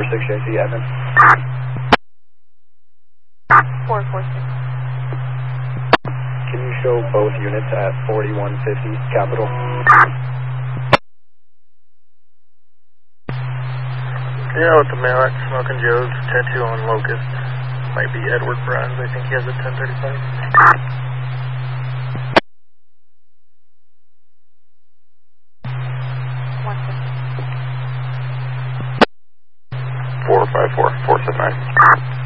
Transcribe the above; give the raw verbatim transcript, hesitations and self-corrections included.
four six J C, admin. four four six. Can you show both units at forty-one fifty Capital? Yeah, with the mail at Smoking Joe's, tattoo on Locust. Might be Edward Bruns, I think he has a ten thirty-five. one fifty. four five four, four seven nine.